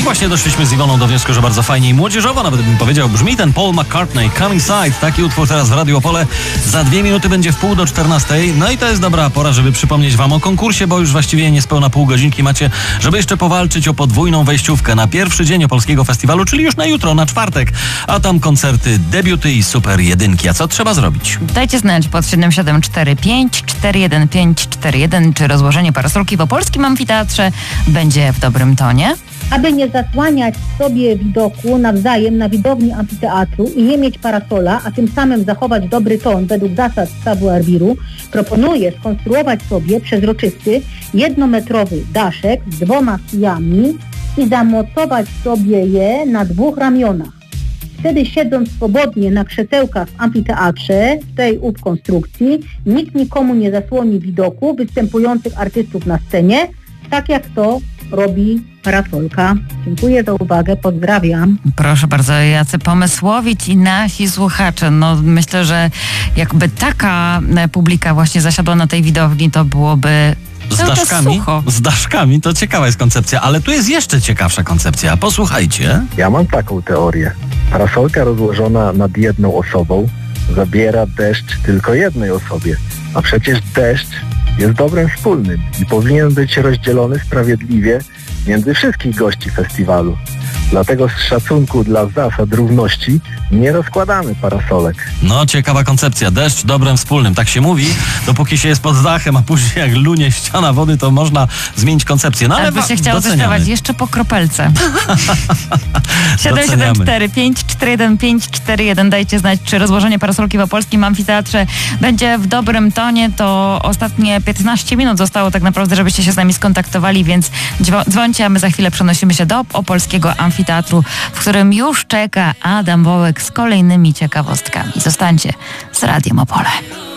właśnie doszliśmy z Iwoną do wniosku, że bardzo fajnie i młodzieżowo, nawet bym powiedział, brzmi ten Paul McCartney, Come Inside. Taki utwór teraz w Radio Opole. Za 2 minuty będzie w 11:30. No i to jest dobra pora, żeby przypomnieć wam o konkursie, bo już właściwie niespełna pół godzinki macie, żeby jeszcze powalczyć o podwójną wejściówkę na pierwszy dzień Opolskiego Festiwalu, czyli już na jutro, na czwartek. A tam koncerty, debiuty i super jedynki. A co trzeba zrobić? Dajcie znać pod 7745 41541, czy rozłożenie parasolki w Opolskim Amfiteatrze będzie w dobrym tonie. Aby nie zasłaniać sobie widoku nawzajem na widowni amfiteatru i nie mieć parasola, a tym samym zachować dobry ton według zasad savoir-vivre, proponuję skonstruować sobie przezroczysty, 1-metrowy daszek z 2 kijami i zamocować sobie je na 2 ramionach. Wtedy, siedząc swobodnie na krzesełkach w amfiteatrze, w tej konstrukcji, nikt nikomu nie zasłoni widoku występujących artystów na scenie, tak jak to robi parasolka. Dziękuję za uwagę, pozdrawiam. Proszę bardzo, jacy pomysłowici nasi słuchacze. No myślę, że jakby taka publika właśnie zasiadła na tej widowni, to byłoby Z daszkami to ciekawa jest koncepcja, ale tu jest jeszcze ciekawsza koncepcja. Posłuchajcie. Ja mam taką teorię. Parasolka rozłożona nad jedną osobą zabiera deszcz tylko jednej osobie, a przecież deszcz jest dobrem wspólnym i powinien być rozdzielony sprawiedliwie między wszystkich gości festiwalu. Dlatego z szacunku dla zasad równości nie rozkładamy parasolek. No, ciekawa koncepcja. Deszcz dobrem wspólnym. Tak się mówi, dopóki się jest pod dachem, a później jak lunie ściana wody, to można zmienić koncepcję. No, ale by się chciało zaśpiewać jeszcze po kropelce. 7745 41541. Dajcie znać, czy rozłożenie parasolki w Opolskim Amfiteatrze będzie w dobrym tonie. To ostatnie 15 minut zostało tak naprawdę, żebyście się z nami skontaktowali, więc dzwońcie, a my za chwilę przenosimy się do Opolskiego Amfiteatru, w którym już czeka Adam Wołek z kolejnymi ciekawostkami. Zostańcie z Radiem Opole.